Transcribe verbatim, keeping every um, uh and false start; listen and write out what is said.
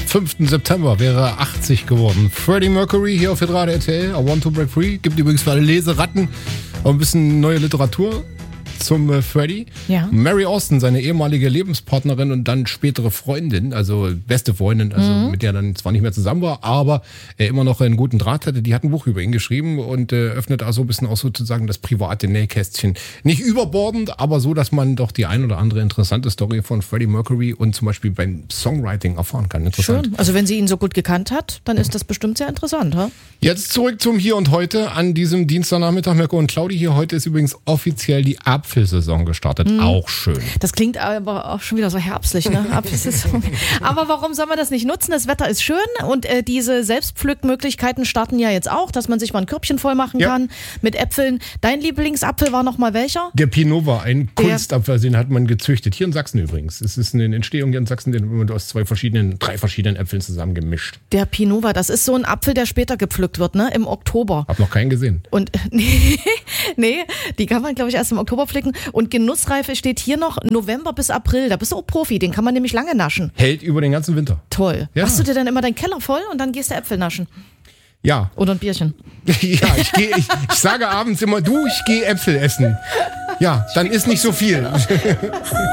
fünften September wäre er achtzig geworden. Freddie Mercury hier auf Hitradio R T L, I Want to Break Free. Gibt übrigens für alle Leseratten auch ein bisschen neue Literatur zum äh, Freddie. Ja. Mary Austin, seine ehemalige Lebenspartnerin und dann spätere Freundin, also beste Freundin, also mhm. mit der er dann zwar nicht mehr zusammen war, aber er immer noch einen guten Draht hatte. Die hat ein Buch über ihn geschrieben und äh, öffnet also ein bisschen auch sozusagen das private Nähkästchen. Nicht überbordend, aber so, dass man doch die ein oder andere interessante Story von Freddie Mercury und zum Beispiel beim Songwriting erfahren kann. Interessant. Schön. Also wenn sie ihn so gut gekannt hat, dann ist das bestimmt sehr interessant, ha? Jetzt zurück zum Hier und Heute an diesem Dienstagnachmittag. Mirko und Claudi hier. Heute ist übrigens offiziell die Apfelsaison gestartet. Mhm. Auch schön. Das klingt aber auch schon wieder so herbstlich, ne? Apfelsaison. Aber warum soll man das nicht nutzen? Das Wetter ist schön und äh, diese Selbstpflückmöglichkeiten starten ja jetzt auch, dass man sich mal ein Körbchen voll machen ja. kann mit Äpfeln. Dein Lieblingsapfel war nochmal welcher? Der Pinot, ein Der Kunstapfel, den hat man gezüchtet. Hier in Sachsen übrigens. Es ist eine Entstehung hier in Sachsen, den man aus zwei verschiedenen, drei verschiedenen Äpfeln zusammen gemischt. Der Pinot, das ist so ein Apfel, der später gepflückt wird, ne? Im Oktober. Hab noch keinen gesehen. Und nee, nee, die kann man, glaube ich, erst im Oktober pflücken. Und Genussreife steht hier noch November bis April. Da bist du auch Profi, den kann man nämlich lange naschen. Hält über den ganzen Winter. Toll. Ja. Machst du dir dann immer deinen Keller voll und dann gehst du Äpfel naschen? Ja. Oder ein Bierchen? Ja, ich, geh, ich, ich sage abends immer, du, ich gehe Äpfel essen. Ja, dann ist nicht so viel.